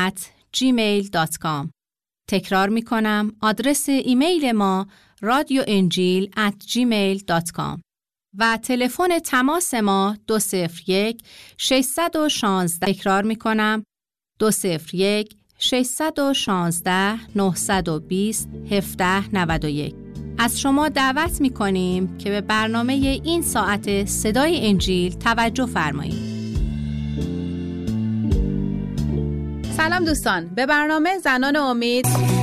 radioenjil@gmail.com. تکرار می کنم، آدرس ایمیل ما radioenjil@gmail.com و تلفن تماس ما 201-616. تکرار می کنم، 201-616-920-1791. از شما دعوت می کنیم که به برنامه این ساعت صدای انجیل توجه فرمایید. سلام دوستان، به برنامه زنان امید